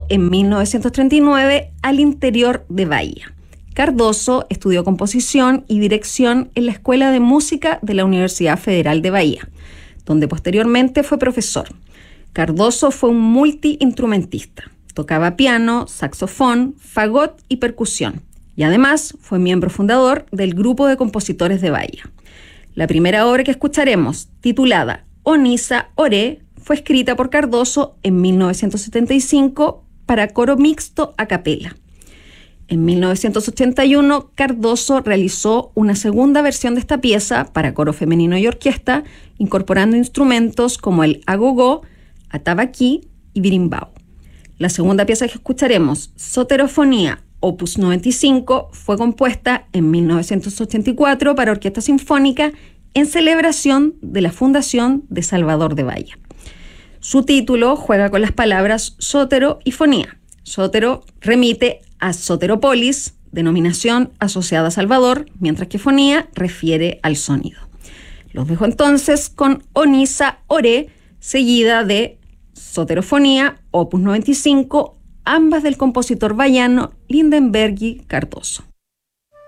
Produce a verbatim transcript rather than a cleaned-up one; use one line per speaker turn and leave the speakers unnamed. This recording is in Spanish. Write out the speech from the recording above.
en mil novecientos treinta y nueve al interior de Bahía. Cardoso estudió composición y dirección en la Escuela de Música de la Universidad Federal de Bahía, donde posteriormente fue profesor. Cardoso fue un multiinstrumentista. Tocaba piano, saxofón, fagot y percusión. Y además fue miembro fundador del Grupo de Compositores de Bahía. La primera obra que escucharemos, titulada Onisa Oré, fue escrita por Cardoso en mil novecientos setenta y cinco para coro mixto a capela. En mil novecientos ochenta y uno, Cardoso realizó una segunda versión de esta pieza para coro femenino y orquesta, incorporando instrumentos como el agogó, atabaquí y birimbau. La segunda pieza que escucharemos, Soterofonía, opus noventa y cinco, fue compuesta en mil novecientos ochenta y cuatro para orquesta sinfónica en celebración de la fundación de Salvador de Bahía. Su título juega con las palabras sótero y fonía. Sótero remite a Soterópolis, denominación asociada a Salvador, mientras que fonía refiere al sonido. Los dejo entonces con Onisa Oré, seguida de Soterofonía, opus noventa y cinco, ambas del compositor bahiano Lindenbergi Cardoso.